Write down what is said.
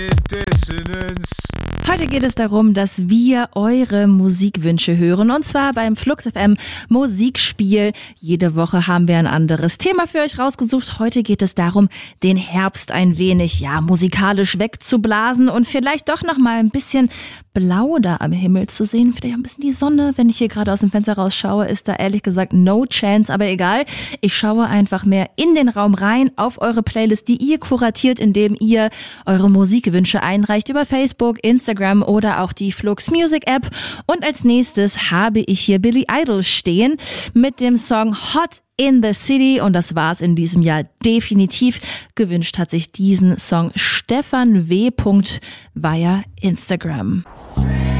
Heute geht es darum, dass wir eure Musikwünsche hören, und zwar beim Flux FM Musikspiel. Jede Woche haben wir ein anderes Thema für euch rausgesucht. Heute geht es darum, den Herbst ein wenig, musikalisch wegzublasen und vielleicht doch noch mal ein bisschen blau da am Himmel zu sehen. Vielleicht auch ein bisschen die Sonne. Wenn ich hier gerade aus dem Fenster rausschaue, ist da ehrlich gesagt no chance, aber egal. Ich schaue einfach mehr in den Raum rein, auf eure Playlist, die ihr kuratiert, indem ihr eure Musikwünsche einreicht über Facebook, Instagram oder auch die Flux Music App. Und als nächstes habe ich hier Billy Idol stehen mit dem Song Hot in the City, und das war's in diesem Jahr definitiv. Gewünscht hat sich diesen Song Stefan W. via Instagram.